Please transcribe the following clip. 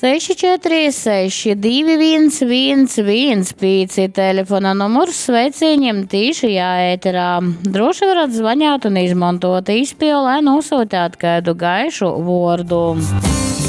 6462111, pīci telefona numurs sveicieniem tīšajā ēterā. Droši varat zvanīt un izmantot īspielu, lai nosūtītu kādu gaišu vārdu.